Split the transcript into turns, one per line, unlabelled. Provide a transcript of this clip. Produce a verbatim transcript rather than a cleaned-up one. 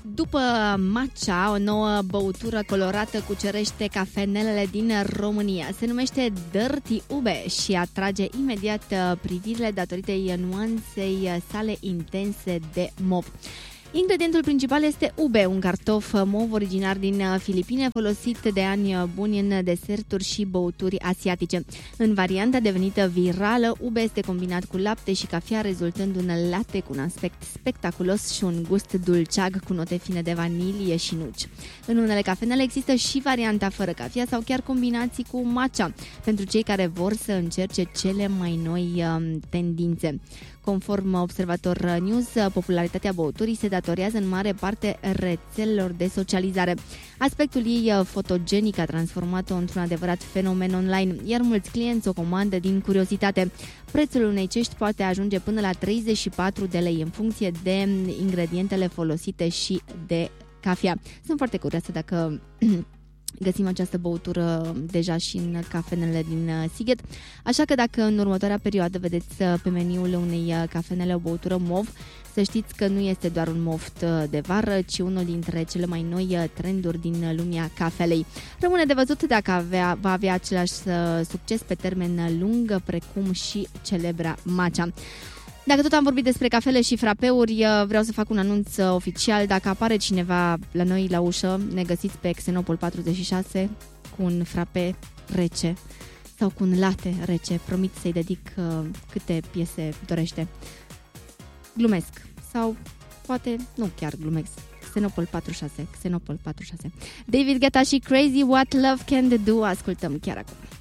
După matcha, o nouă băutură colorată cucerește cafenelele din România. Se numește Dirty Ube și atrage imediat privirile datorită nuanței sale intense de mov. Ingredientul principal este ube, un cartof mov originar din Filipine, folosit de ani buni în deserturi și băuturi asiatice. În varianta devenită virală, ube este combinat cu lapte și cafea, rezultând un latte cu un aspect spectaculos și un gust dulceag cu note fine de vanilie și nuci. În unele cafenele există și varianta fără cafea sau chiar combinații cu matcha, pentru cei care vor să încerce cele mai noi tendințe. Conform Observator News, popularitatea băuturii se datorează în mare parte rețelelor de socializare. Aspectul ei fotogenic a transformat-o într-un adevărat fenomen online, iar mulți clienți o comandă din curiozitate. Prețul unei cești poate ajunge până la treizeci și patru de lei în funcție de ingredientele folosite și de cafea. Sunt foarte curioasă dacă găsim această băutură deja și în cafenele din Sighet, așa că dacă în următoarea perioadă vedeți pe meniul unei cafenele o băutură mov, să știți că nu este doar un moft de vară, ci unul dintre cele mai noi trenduri din lumea cafelei. Rămâne de văzut dacă avea, va avea același succes pe termen lung, precum și celebra matcha. Dacă tot am vorbit despre cafele și frapeuri, vreau să fac un anunț oficial. Dacă apare cineva la noi la ușă, ne găsiți pe Xenopol patruzeci și șase cu un frape rece sau cu un latte rece. Promit să-i dedic uh, câte piese dorește. Glumesc. Sau poate nu chiar glumesc. Xenopol patruzeci și șase. Xenopol patruzeci și șase. David Guetta și Crazy What Love Can Do. Ascultăm chiar acum.